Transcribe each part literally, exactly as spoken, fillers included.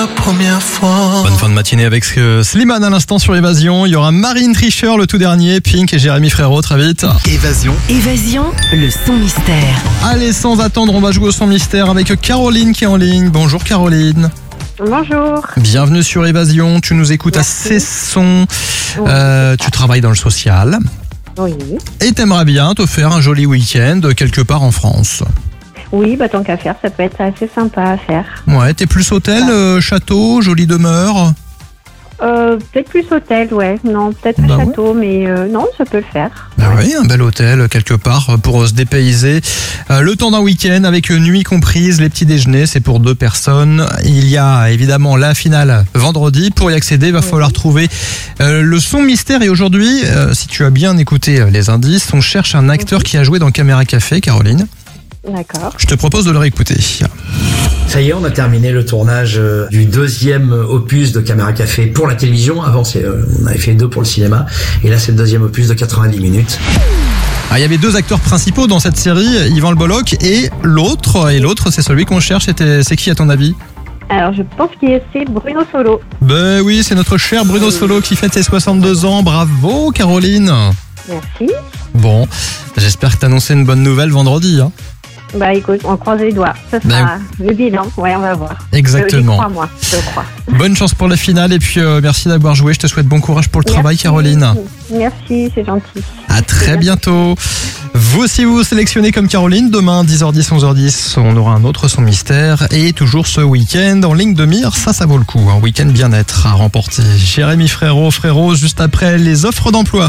Première fois. Bonne fin de matinée avec euh, Slimane à l'instant sur Évasion. Il y aura Marine Tricher le tout dernier, Pink et Jérémy Frérot très vite. Évasion. Évasion, le son mystère. Allez, sans attendre, on va jouer au son mystère avec Caroline qui est en ligne. Bonjour Caroline. Bonjour. Bienvenue sur Évasion. Tu nous écoutes Merci. à Cesson. Euh, tu travailles dans le social. Oui. Et t'aimerais bien te faire un joli week-end quelque part en France. Oui, bah tant qu'à faire, ça peut être assez sympa à faire. Ouais, t'es plus hôtel, euh, château, jolie demeure. Euh, peut-être plus hôtel, ouais. Non, peut-être pas Bah ouais. château, mais euh, non, ça peut le faire. Bah oui, un bel hôtel quelque part pour se dépayser. Euh, le temps d'un week-end avec nuit comprise, les petits déjeuners, c'est pour deux personnes. Il y a évidemment la finale vendredi. Pour y accéder, il va falloir trouver euh, le son mystère. Et aujourd'hui, euh, si tu as bien écouté les indices, on cherche un acteur qui a joué dans Caméra Café, Caroline. D'accord. Je te propose de le réécouter. Ça y est, on a terminé le tournage euh, du deuxième opus de Caméra Café pour la télévision. Avant, c'est, euh, on avait fait deux pour le cinéma. Et là, c'est le deuxième opus de quatre-vingt-dix minutes. Ah, il y avait deux acteurs principaux dans cette série, Yvan Le Bolloc et l'autre. Et l'autre, c'est celui qu'on cherche. C'était, c'est qui à ton avis ? Alors, je pense qu'il est c'est Bruno Solo. Ben oui, c'est notre cher Bruno Solo qui fête ses soixante-deux ans. Bravo Caroline. Merci. Bon, j'espère que t'as annoncé une bonne nouvelle vendredi. Hein. Bah écoute, on croise les doigts. Ça sera le bilan. Ouais, on va voir. Exactement. Je crois, moi. Je crois. Bonne chance pour la finale et puis euh, merci d'avoir joué. Je te souhaite bon courage pour le travail, Merci. Caroline. Merci, c'est gentil. À très bientôt. Vous aussi vous sélectionnez comme Caroline. Demain, dix heures dix, onze heures dix, on aura un autre son mystère. Et toujours ce week-end en ligne de mire, ça, ça vaut le coup. Un week-end bien-être à remporter. Jérémy Frérot, Frérot, juste après les offres d'emploi.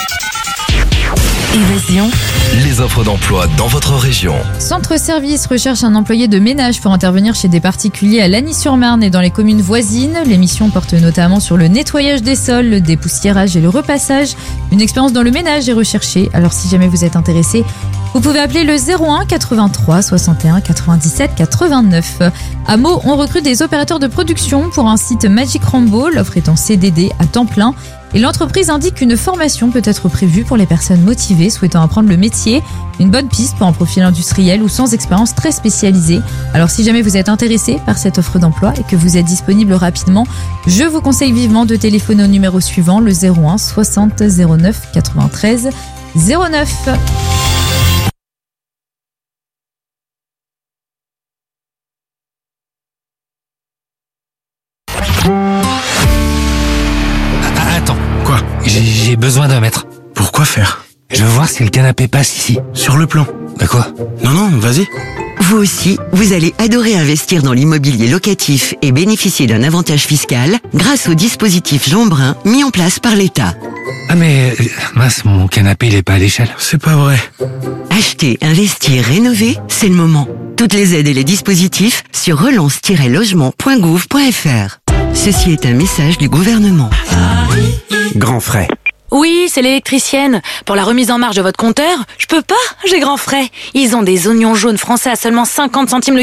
Évasion, Les offres d'emploi dans votre région. Centre Service recherche un employé de ménage pour intervenir chez des particuliers à Lagny-sur-Marne et dans les communes voisines. L'émission porte notamment sur le nettoyage des sols, le dépoussiérage et le repassage. Une expérience dans le ménage est recherchée. Alors si jamais vous êtes intéressé, vous pouvez appeler le zéro un quatre-vingt-trois soixante et un quatre-vingt-dix-sept quatre-vingt-neuf. À Meaux, on recrute des opérateurs de production pour un site Magic Rambo. L'offre est en C D D à temps plein. Et l'entreprise indique qu'une formation peut être prévue pour les personnes motivées souhaitant apprendre le métier. Une bonne piste pour un profil industriel ou sans expérience très spécialisée. Alors si jamais vous êtes intéressé par cette offre d'emploi et que vous êtes disponible rapidement, je vous conseille vivement de téléphoner au numéro suivant, le zéro un soixante zéro neuf quatre-vingt-treize zéro neuf. Ah, attends, Quoi ? j'ai j'ai besoin d'un mètre. Pourquoi faire ? Je veux voir si le canapé passe ici. Sur le plan. Bah quoi ? Non, non, vas-y. Vous aussi, vous allez adorer investir dans l'immobilier locatif et bénéficier d'un avantage fiscal grâce au dispositif Jean Brun mis en place par l'État. Ah mais, euh, mince, mon canapé il est pas à l'échelle. C'est pas vrai. Acheter, investir, rénover, c'est le moment. Toutes les aides et les dispositifs sur relance tiret logement point gouv point f r. Ceci est un message du gouvernement. Grand frais. Oui, c'est l'électricienne. Pour la remise en marche de votre compteur, je peux pas, j'ai grand frais. Ils ont des oignons jaunes français à seulement cinquante centimes le